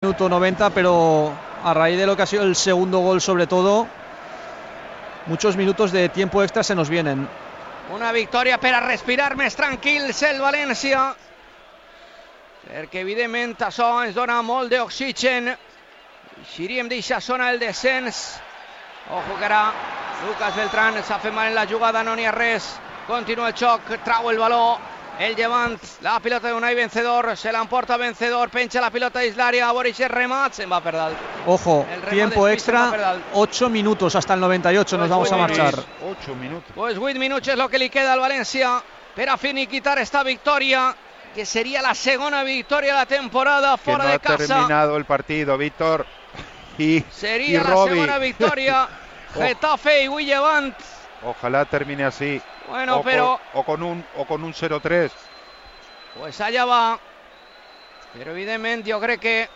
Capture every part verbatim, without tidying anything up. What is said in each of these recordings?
minuto noventa, pero a raíz de lo que ha sido el segundo gol sobre todo, muchos minutos de tiempo extra se nos vienen. Una victòria per a respirar més tranquils el València, perquè evidentment això ens dona molt d'oxigen. Eixiríem d'eixa zona el descens. Ojo que ara Lucas Beltrán s'ha fet mal en la jugada, no n'hi ha res. Continua el xoc, trau el baló el Llevant, la pilota de Unai Vencedor, se l'emporta Vencedor, penja la pilota dins l'àrea, a veure si el remat, se'n va per dalt. Ojo, tiempo extra, ocho minutos hasta el noventa y ocho, nos vamos a marchar. ocho minutos. Pues vuit minuts és el que li queda al València per a finiquitar esta victòria, que seria la segona victòria de la temporada fora no de casa. Que no ha terminado el partido, Víctor. Y, seria y la Robbie. segona victòria. Getafe y Uy Llevant. Ojalá termine así. Bueno, o pero... Con, o con un, o con un cero tres. Pues allá va. Però evidentment jo crec que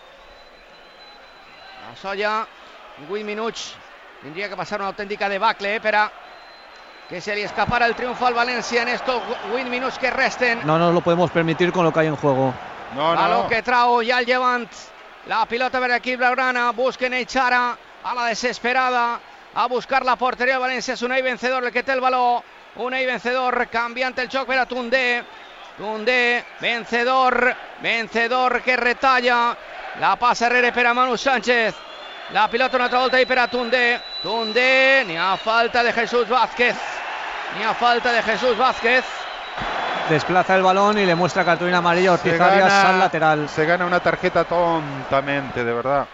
això ja en vuit minuts tindria que passar una autèntica debacle eh, per a que se li escapara el triunfo al València en estos vuit minuts que resten. No nos lo podemos permitir con lo que hay en juego. No, Baló no. que trau ja el Llevant. La pilota per l'equip blaugrana. Busquen el Xara a la desesperada a buscar la porteria del València. És Unai Vencedor el que té el baló. Unai Vencedor canviant el joc per a Tundé. Tundé, Vencedor, Vencedor que retalla. La passa Herrera per a Manu Sánchez. La pilota una altra volta i per a Tundé. Tundé, n'hi ha falta de Jesús Vázquez. N'hi ha falta de Jesús Vázquez. Desplaza el balón y le muestra cartulina amarilla a Ortiz Arias al lateral. Se gana una tarjeta tontamente, de verdad.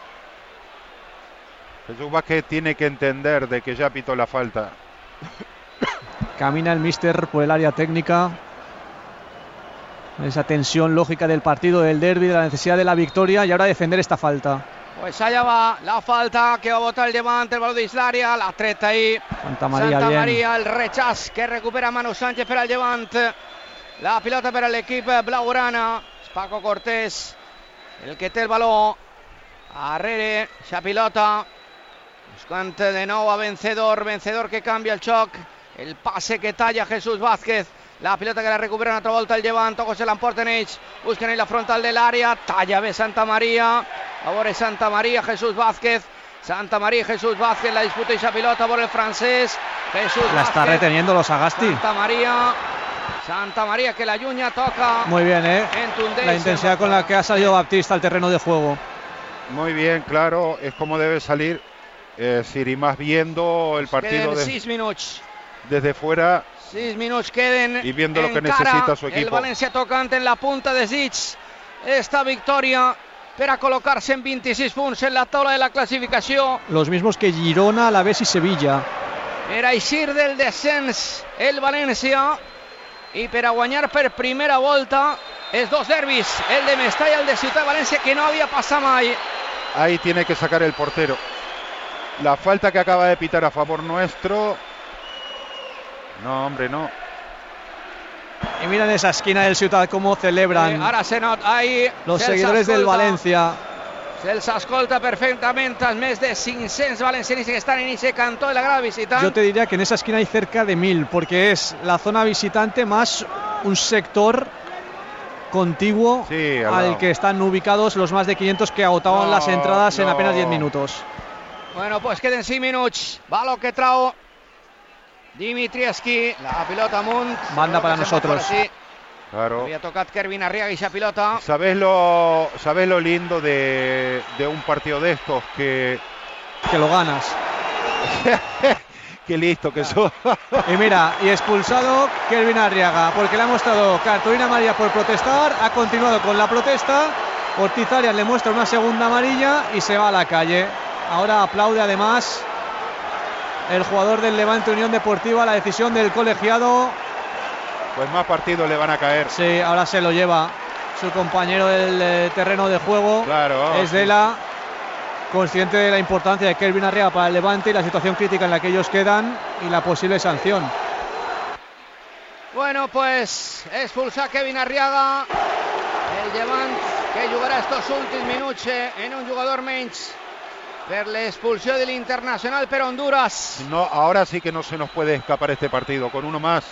Jesús Vázquez tiene que entender de que ya pitó la falta. Camina el míster por el área técnica. Esa tensión lógica del partido, del derbi, de la necesidad de la victoria y ahora defender esta falta. Pues allá va la falta que va a botar el Llevant, el balón dins l'àrea, la treta ahí. Santa María, Santa bien. María, el rechaç que recupera Manu Sánchez per al Llevant. La pilota per a l'equip blaugrana. És Paco Cortés el que té el baló. Arrere, esa pilota. Buscant de nou a Vencedor. Vencedor que canvia el xoc. El passe que talla Jesús Vázquez. La pilota que la recupera una altra volta el Llevant. Ojo, se l'emporten ells. Busquen en la frontal de l'àrea. Talla bé Santa María. A veure Santa María, Jesús Vázquez. Santa María, Jesús Vázquez. La disputa esa pilota por el francés. Jesús La está Vázquez. reteniendo los Sagasti. Santa María. Santa María que la Yuña toca. Muy bien, ¿eh? En Tundé, la intensidad con la que ha salido Baptista al terreno de juego. Muy bien, claro, es como debe salir eh, Siri, más viendo el partido de, sis minuts. desde fuera. sis minuts queden. Y viendo lo que encara necesita su equipo. El València tocant en la punta de desig esta victòria per a col·locar-se en vint-i-sis punts en la taula de la classificació. Los mismos que Girona, Alavés y Sevilla. Per a eixir del descens el València i per a guanyar per primera volta els dos derbis, el de Mestalla i el de Ciutat de València, que no havia passat mai. Ahí tiene que sacar el portero. La falta que acaba de pitar a favor nuestro. No, hombre, no. Y mira en esa esquina del Ciutat cómo celebran Eh, ara se nota ahí los seguidores del Valencia. Se'ls escolta perfectament els més de cinc-cents valencianistes que estan en ese cantó de la grada visitant. Yo te diría que en esa esquina hay cerca de mil, porque es la zona visitante más un sector contiguo Sí, al al lado. que están ubicados los más de quinientos que agotaban No, las entradas en no. apenas diez minutos. Bueno, pues queden cinc minuts. Baló que trau Dimitrievski, la pilota amunt. Banda para Que se'n va nosotros. fora, sí. Claro. Había tocado Kervin Arriaga y esa pilota. ¿Sabés lo, sabés lo lindo de, de un partido de estos? Que, Que lo ganas. que listo que sos. Y mira, y expulsado Kelvin Arriaga, porque le ha mostrado cartulina amarilla por protestar, ha continuado con la protesta, Ortiz Arias le muestra una segunda amarilla y se va a la calle. Ahora aplaude además el jugador del Levante Unión Deportiva la decisión del colegiado. Pues más partidos le van a caer. Sí, ahora se lo lleva su compañero del eh, terreno de juego. Claro. Es de la consciente de la importancia de Kelvin Arriaga para el Levante y la situación crítica en la que ellos quedan y la posible sanción. Bueno, pues expulsa Kevin Arriaga. El Llevant que jugarà estos últims minuts en un jugador menys per l'expulsió de l'Internacional per Honduras. No, ahora sí que no se nos puede escapar este partido. Con uno más.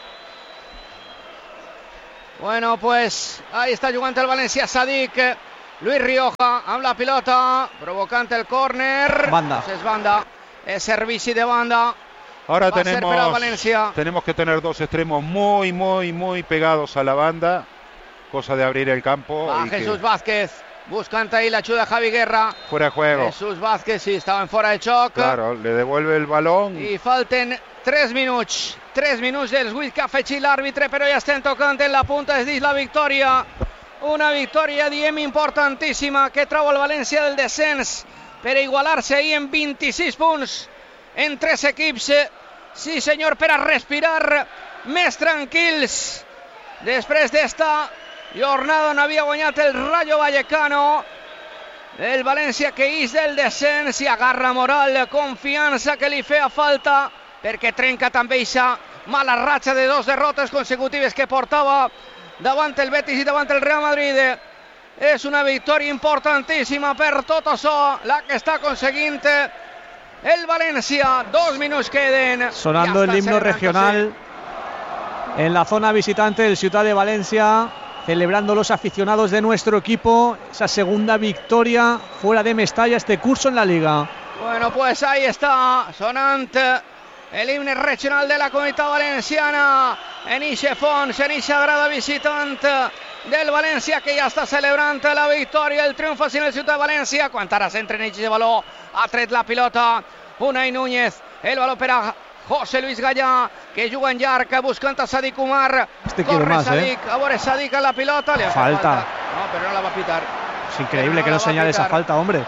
Bueno, pues ahí está jugant el València. Sadik Luis Rioja amb la pilota, provocant el córner. Banda. Pues es banda, es servici de banda. Ahora Va a ser para el Valencia. tenemos, tenemos que tener dos extremos muy, muy, muy pegados a la banda. Cosa de abrir el campo. Va y Jesús que Vázquez, buscant ahí la ayuda de Javi Guerra. fuera de juego. Jesús Vázquez, sí, estava en fora de xoc. Claro, le devuelve el balón. I falten tres minuts. tres minuts dels vuit que ha afegit l'àrbitre, però ja estem tocant en la punta, es diu la victòria. Una victòria, diem, importantíssima, que trau el València del descens per igualar-se ahir en vint-i-sis punts en tres equips. Sí, senyor, per a respirar més tranquils després d'esta jornada on havia guanyat el Rayo Vallecano. El València que ix del descens i agarra moral, confiança que li feia falta, perquè trenca també aquesta mala ratxa de dos derrotes consecutives que portava davant el Betis i davant el Real Madrid. És una victòria importantíssima per tot això, la que està aconseguint el València. Dos minuts queden. Sonando el himno regional en la zona visitante del Ciutat de Valencia, celebrando los aficionados de nuestro equipo esa segunda victoria fuera de Mestalla este curso en la Liga. Bueno, pues ahí está sonant el himne regional de la Comunitat Valenciana en ixe fons, en ixa grada visitant del València, que ja està celebrant la victòria, el triomf en el Ciutat de València. Quan ara s'entra en ixe baló, ha tret la pilota Unai Núñez, el baló per a José Luis Gallà, que juga en llarg, buscant a Sadik Umar. Este quiere Corre más, Sadik, ¿eh? a veure Sadik a la pilota. Le hace Falta. No, pero no la va a pitar. Es increíble Pero no que la no va a señale esa pitar. falta, hombre.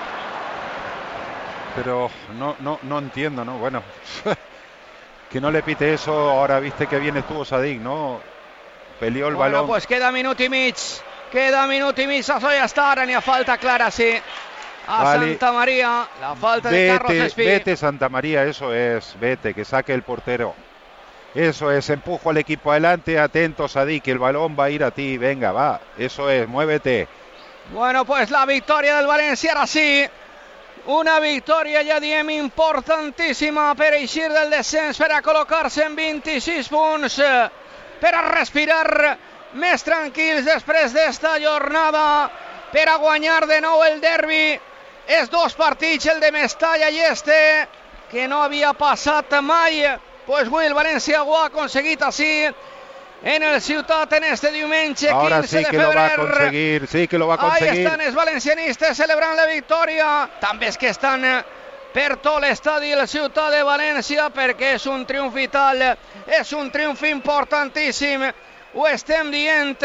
Pero no, no, no entiendo, ¿no? Bueno, que no le pite eso. Ahora viste que bien estuvo Sadik, ¿no? Peleó el Bueno, balón. pues queda minut i mig. Queda minut i mig. Això ja està. Ara n'hi ha falta clara, sí. A Vale. Santa María. La falta de Carlos Vete, Espí. vete Santa María, eso es. Vete, que saque el portero. Eso es, empujo al equipo adelante. Atento, Sadik, que el balón va a ir a ti. Venga, va. Eso es, muévete. Bueno, pues la victòria del València, ara sí. Una victòria, ja diem, importantíssima per eixir del descens, per a col·locar-se en vint-i-sis punts, per a respirar més tranquils després d'esta jornada, per a guanyar de nou el derbi. És dos partits, el de Mestalla i este, que no havia passat mai. Pues avui el València ho ha aconseguit així, en el Ciutat, en este diumenge, Ahora quinze sí de que lo va a febrer. conseguir, sí que lo va a Ahí conseguir. estan els valencianistes celebrant la victòria. També és que estan per tot l'estadi del Ciutat de València, perquè és un triomf vital, és un triomf importantíssim. Ho estem dient.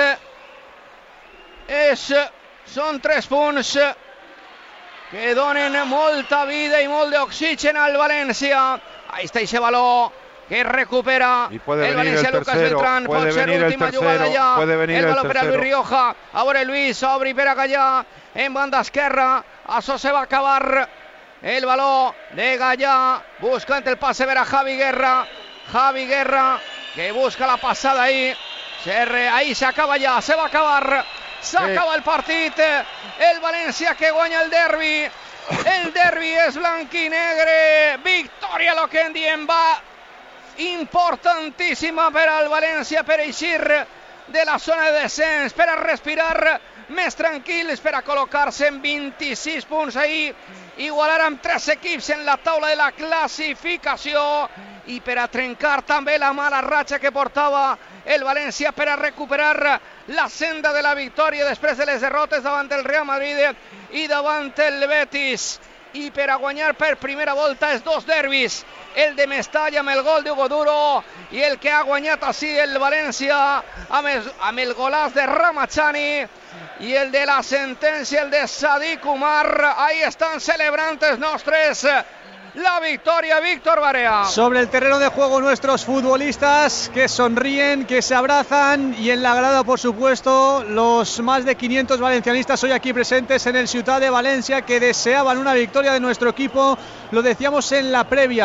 És, són tres punts que donen molta vida i molt d'oxigen al València. Ahí està ese baló que recupera Y puede el venir Valencia, el Lucas tercero, Beltrán, puede pot ser venir el l'última tercero, jugada ja. puede venir el el baló per a Luis tercero. Rioja, a veure Luis, obri per a Gallà, en banda esquerra, això se va acabar. El baló de Gallà, buscant el passe per a Javi Guerra, Javi Guerra, que busca la passada ahí, se re, ahí se acaba ja, se va acabar, s'acaba el partit, el València que guanya el derbi, el derbi és blanc i negre, victòria, lo que en diem, va importantíssima per al València, per eixir de la zona de descens, per a respirar més tranquils, per a col·locar-se en vint-i-sis punts ahir, igualar amb tres equips en la taula de la classificació i per a trencar també la mala ratxa que portava el València, per a recuperar la senda de la victòria després de les derrotes davant el Real Madrid i davant el Betis, i per a guanyar per primera volta els dos derbis, el de Mestalla amb el gol d'Hugo Duro i el que ha guanyat així el València amb el, amb el golaç de Ramachani i el de la sentència, el de Sadik Umar. Ahí estan celebrant els nostres la victoria, Víctor Barea. Sobre el terreno de juego nuestros futbolistas que sonríen, que se abrazan, y en la grada, por supuesto, los más de quinientos valencianistas hoy aquí presentes en el Ciutat de Valencia, que deseaban una victoria de nuestro equipo. Lo decíamos en la previa,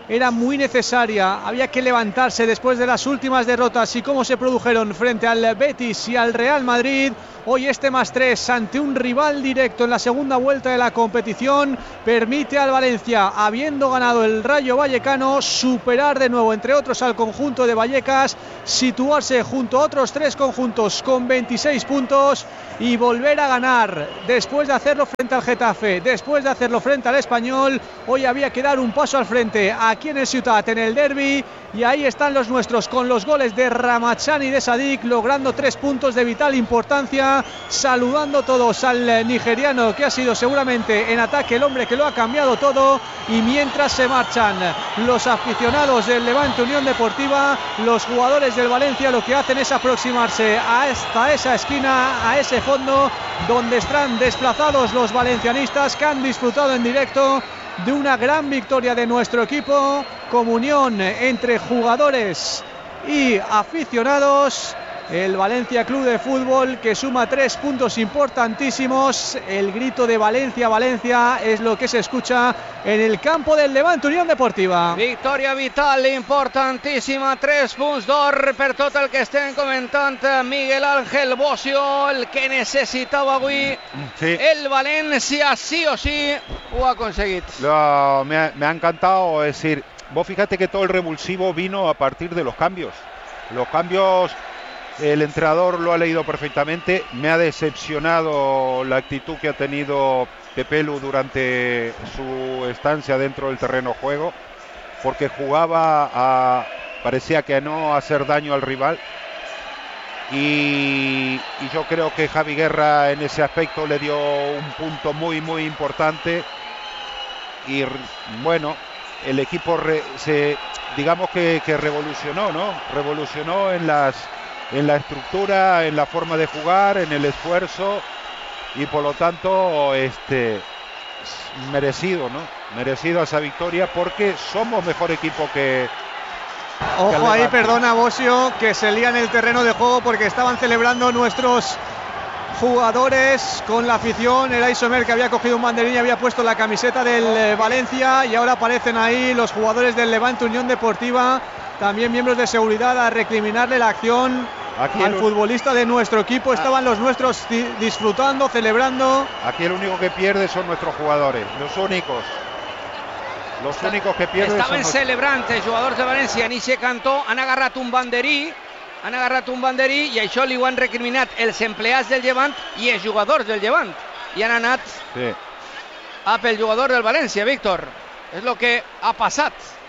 era muy necesaria, había que levantarse después de las últimas derrotas y cómo se produjeron frente al Betis y al Real Madrid. Hoy este más tres ante un rival directo en la segunda vuelta de la competición permite al Valencia, habiendo ganado el Rayo Vallecano, superar de nuevo, entre otros, al conjunto de Vallecas, situarse junto a otros tres conjuntos con veintiséis puntos y volver a ganar después de hacerlo frente al Getafe, después de hacerlo frente al Español. Hoy había que dar un paso al frente aquí en el Ciutat, en el derbi, y ahí están los nuestros con los goles de Ramazan y de Sadik, logrando tres puntos de vital importancia, saludando todos al nigeriano, que ha sido seguramente en ataque el hombre que lo ha cambiado todo. Y mientras se marchan los aficionados del Levante Unión Deportiva, los jugadores del Valencia lo que hacen es aproximarse hasta esa esquina, a ese fondo donde están desplazados los valencianistas, que han disfrutado en directo de una gran victoria de nuestro equipo. Comunión entre jugadores y aficionados. El Valencia Club de Fútbol, que suma tres puntos importantísimos. El grito de Valencia, Valencia es lo que se escucha en el campo del Levante Unión Deportiva. Victòria vital importantíssima, tres punts d'or per tot el que estem comentant. Miguel Ángel Bocio, el que necessitava avui sí. El Valencia, sí o sí ho ha aconseguit. Lo, me, ha, me ha encantado, es decir, vos fíjate que todo el revulsivo vino a partir de los cambios. Los cambios, el entrenador lo ha leído perfectamente. Me ha decepcionado la actitud que ha tenido Pepelu durante su estancia dentro del terreno de juego, porque jugaba a, parecía que a no hacer daño al rival, y, y yo creo que Javi Guerra en ese aspecto le dio un punto muy muy importante. Y bueno, el equipo re, se, digamos que, que revolucionó, ¿no? Revolucionó en las en la estructura, en la forma de jugar, en el esfuerzo, y por lo tanto este merecido, ¿no? Merecido esa victoria, porque somos mejor equipo que... Ojo ahí, perdona Bocio, que se lía en el terreno de juego porque estaban celebrando nuestros jugadores con la afición. Era Isomer, que había cogido un banderín y había puesto la camiseta del eh, Valencia, y ahora aparecen ahí los jugadores del Levante Unión Deportiva, también miembros de seguridad, a recriminarle la acción Aquí al el... futbolista de nuestro equipo. Estaban los nuestros di- disfrutando, celebrando. Aquí el único que pierde son nuestros jugadores, los únicos. Los Està, únicos que pierden estaven són... celebrant els jugadors de València en aquest cantó, han agarrat un banderí, han agarrat un banderí i això li ho han recriminat els empleats del Llevant i els jugadors del Llevant, i han anat sí. a pel jugador del València, Víctor. És lo que ha passat.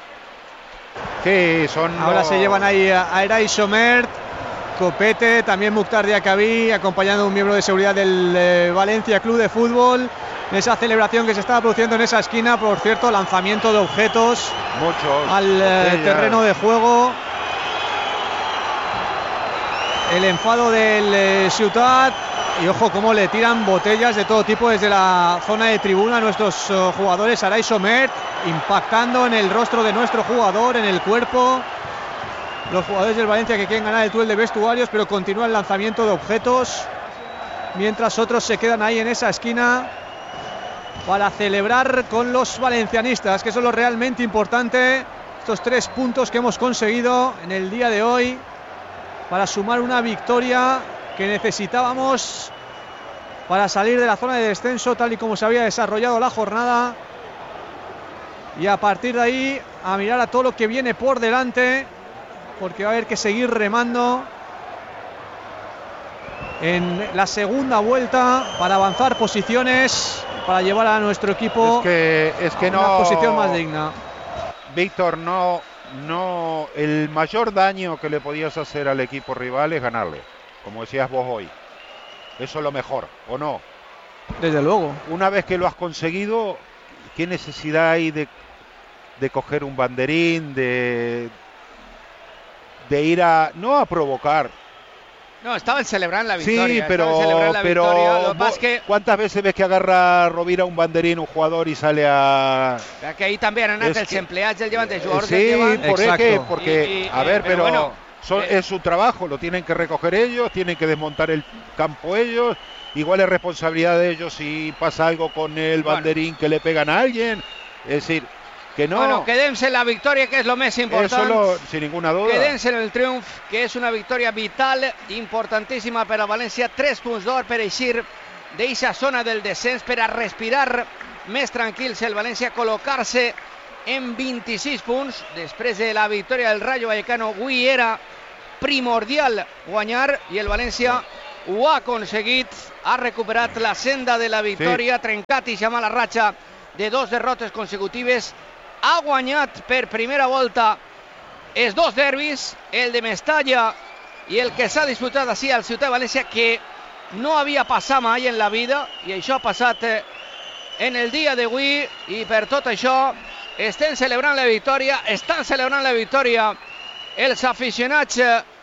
Sí, son Ahora los... se llevan ahí a, a Eray Somert, Copete, también Mukhtar Diakabí, acompañando a un miembro de seguridad del eh, Valencia Club de Fútbol. Esa celebración que se estaba produciendo en esa esquina, por cierto, lanzamiento de objetos Muchos, al eh, terreno de juego. El enfado del eh, Ciutat, y ojo cómo le tiran botellas de todo tipo desde la zona de tribuna a nuestros uh, jugadores. Aray Somert impactando en el rostro de nuestro jugador, en el cuerpo. Los jugadores del Valencia que quieren ganar el túnel de vestuarios, pero continúa el lanzamiento de objetos, mientras otros se quedan ahí en esa esquina para celebrar con los valencianistas, que son lo realmente importante. Estos tres puntos que hemos conseguido en el día de hoy para sumar una victoria que necesitábamos para salir de la zona de descenso, tal y como se había desarrollado la jornada, y a partir de ahí a mirar a todo lo que viene por delante, porque va a haber que seguir remando en la segunda vuelta para avanzar posiciones, para llevar a nuestro equipo es que, es que a no, una posición más digna. Víctor, no, no, el mayor daño que le podías hacer al equipo rival es ganarle, como decías vos hoy. Eso es lo mejor, ¿o no? Desde luego. Una vez que lo has conseguido, ¿qué necesidad hay de, de coger un banderín, de, de ir a, no a provocar? No, estaban celebrando la victoria. Sí, pero, la pero victoria. Lo vos, que... ¿cuántas veces ves que agarra Rovira un banderín un jugador y sale a...? Que ahí también han anat els que... empleats del Llevant, els jugadors sí, del Llevant. Sí, ¿por qué? Porque, y, y, a ver, pero, pero bueno, son, eh, es su trabajo, lo tienen que recoger ellos, tienen que desmontar el campo ellos. Igual es responsabilidad de ellos si pasa algo con el banderín, bueno, que le pegan a alguien. Es decir, Que no. Bueno, quédense en la victoria, que es lo más importante. Eso lo, sin ninguna duda. Quédense en el triunfo, que és una victòria vital, importantíssima per a València. Tres punts d'or per eixir d'eixa zona del descens, per a respirar més tranquils el València, col·locar-se en vint-i-sis punts. Després de la victòria del Rayo Vallecano, avui era primordial guanyar i el València ho ha aconseguit. Ha recuperat la senda de la victòria, sí. Trencat i mala ratxa de dos derrotes consecutives. Ha guanyat per primera volta els dos derbis, el de Mestalla i el que s'ha disputat així al Ciutat de València, que no havia passat mai en la vida, i això ha passat en el dia d'avui, i per tot això estem celebrant la victòria, estan celebrant la victòria els aficionats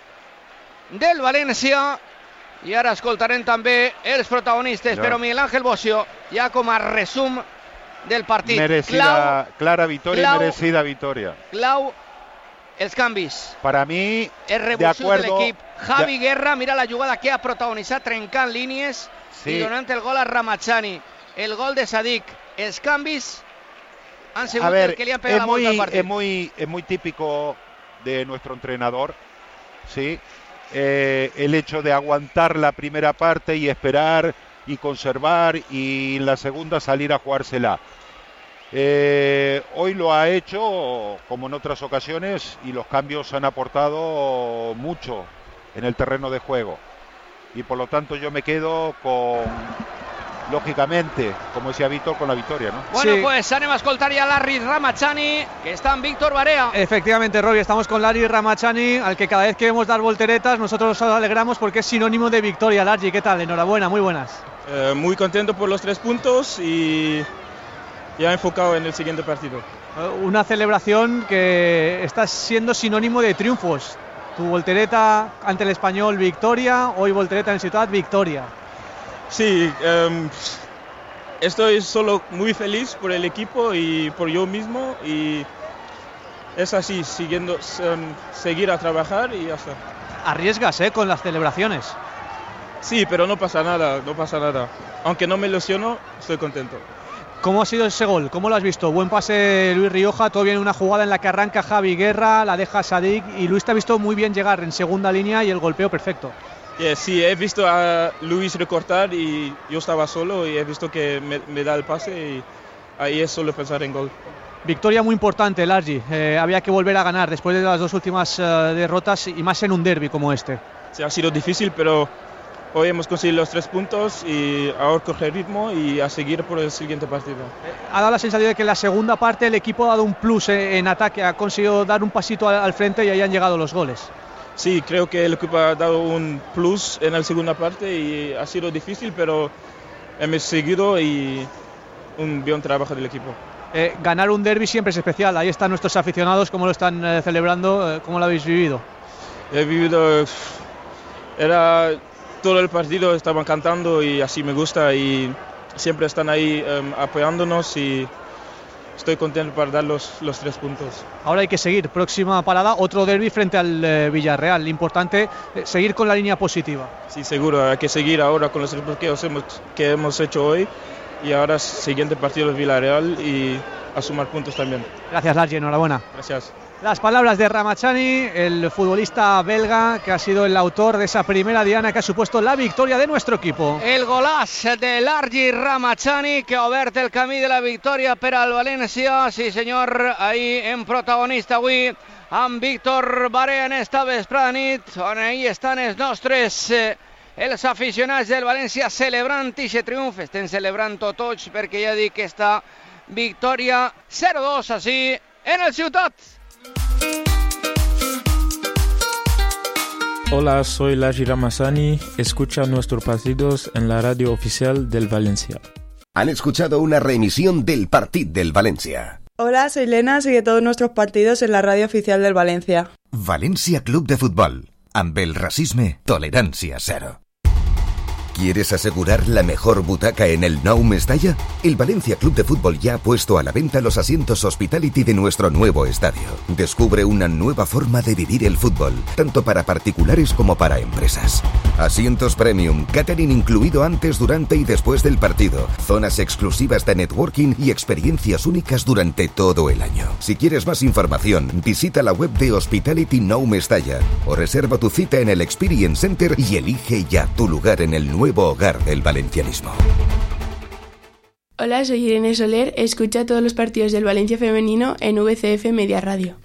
del València, i ara escoltarem també els protagonistes, ja. Però Miguel Ángel Bocio, ja com a resum del partit. Merecida, clau, clara victoria clau, y merecida victoria. Clau, els canvis. Para mí, el revulsiu de l'equip. Javi de... Guerra, mira la jugada que ha protagonitzat trencant línies, sí. I donant el gol a Ramachani. El gol de Sadik. Els canvis han sigut ver, el que li han pegat la volta al partit. Es muy, es muy típico de nuestro entrenador, sí, eh, el hecho de aguantar la primera parte y esperar y conservar, y en la segunda salir a jugársela. Eh, hoy lo ha hecho como en otras ocasiones, y los cambios han aportado mucho en el terreno de juego, y por lo tanto yo me quedo con, lógicamente, como decía Víctor, con la victoria, ¿no? Bueno, sí. Pues anem a escoltar ya a Larry Ramachani, que está en Víctor Barea. Efectivamente, Robbie, estamos con Larry Ramachani, al que cada vez que vemos dar volteretas nosotros nos alegramos porque es sinónimo de victoria. Larry, ¿qué tal? Enhorabuena, muy buenas. Eh, muy contento por los tres puntos y ya enfocado en el siguiente partido. Una celebración que está siendo sinónimo de triunfos. Tu voltereta ante el Español, victoria. Hoy voltereta en Ciutat, victoria. Sí, um, estoy solo muy feliz por el equipo y por yo mismo, y es así, siguiendo, um, seguir a trabajar y ya está. Arriesgas, ¿eh? Con las celebraciones. Sí, pero no pasa nada, no pasa nada. Aunque no me lesiono, estoy contento. ¿Cómo ha sido ese gol? ¿Cómo lo has visto? Buen pase Luis Rioja, todo bien, una jugada en la que arranca Javi Guerra, la deja Sadik, y Luis te ha visto muy bien llegar en segunda línea y el golpeo perfecto. Yeah, sí, he visto a Luis recortar y yo estaba solo, y he visto que me, me da el pase, y ahí es solo pensar en gol. Victoria muy importante, Largi. Eh, había que volver a ganar después de las dos últimas uh, derrotas, y más en un derbi como este. Sí, ha sido difícil, pero hoy hemos conseguido los tres puntos y ahora coger ritmo y a seguir por el siguiente partido. Ha dado la sensación de que en la segunda parte el equipo ha dado un plus en, en ataque, ha conseguido dar un pasito al, al frente y ahí han llegado los goles. Sí, creo que el equipo ha dado un plus en la segunda parte y ha sido difícil, pero hemos seguido, y un buen trabajo del equipo. Eh, ganar un derbi siempre es especial. Ahí están nuestros aficionados, cómo lo están eh, celebrando, eh, cómo lo habéis vivido. He vivido, era todo el partido, estaban cantando y así me gusta, y siempre están ahí um, apoyándonos, y estoy contento para dar los, los tres puntos. Ahora hay que seguir, próxima parada, otro derbi frente al eh, Villarreal. Importante eh, seguir con la línea positiva. Sí, seguro, hay que seguir ahora con los tres puntos que hemos, que hemos hecho hoy, y ahora siguiente partido del Villarreal y a sumar puntos también. Gracias, Largi, enhorabuena. Gracias. Las palabras de Ramachani, el futbolista belga que ha sido el autor de esa primera diana que ha supuesto la victoria de nuestro equipo. El golaç de Largi Ramachani, que ha obert el camí de la victòria per al València. Sí senyor, ahí en protagonista avui amb Víctor Barea en esta vesprada nit, on ahí estan els nostres eh, els aficionats del València celebrant aquest triomf. Estem celebrant tots perquè ja dic que esta victòria cero dos així en el Ciutat. Hola, soy Largi Ramachani. Escucha nuestros partidos en la radio oficial del Valencia. Han escuchado una reemisión del Partit del Valencia. Hola, soy Lena. Sigue todos nuestros partidos en la radio oficial del Valencia. Valencia Club de Futbol. Amb el racisme, tolerancia cero. ¿Quieres asegurar la mejor butaca en el Nou Mestalla? El Valencia Club de Fútbol ya ha puesto a la venta los asientos Hospitality de nuestro nuevo estadio. Descubre una nueva forma de vivir el fútbol, tanto para particulares como para empresas. Asientos premium, catering incluido antes, durante y después del partido, zonas exclusivas de networking y experiencias únicas durante todo el año. Si quieres más información, visita la web de Hospitality Nou Mestalla o reserva tu cita en el Experience Center y elige ya tu lugar en el nuevo hogar del valencianismo. Hola, soy Irene Soler. Escucha todos los partidos del Valencia femenino en V C F Media Radio.